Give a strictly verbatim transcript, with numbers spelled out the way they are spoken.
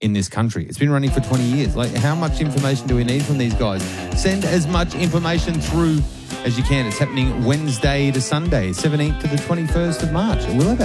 in this country. It's been running for twenty years. Like, how much information do we need from these guys? Send as much information through as you can. It's happening Wednesday to Sunday, seventeenth to the twenty-first of March at Willowbank.